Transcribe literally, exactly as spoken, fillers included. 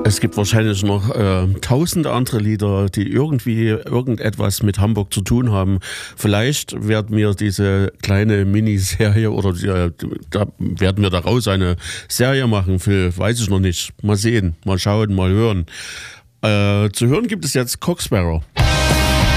Es gibt wahrscheinlich noch äh, tausende andere Lieder, die irgendwie irgendetwas mit Hamburg zu tun haben. Vielleicht werden wir diese kleine Miniserie oder äh, da werden wir daraus eine Serie machen, Phil, weiß ich noch nicht. Mal sehen, mal schauen, mal hören. Äh, zu hören gibt es jetzt Cock Sparrow.